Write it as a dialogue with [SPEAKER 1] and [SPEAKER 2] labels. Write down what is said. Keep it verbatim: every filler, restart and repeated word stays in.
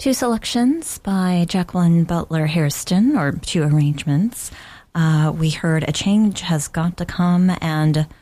[SPEAKER 1] Two selections by Jacqueline Butler Hairston, or two arrangements. Uh, we heard A Change Has Got to Come and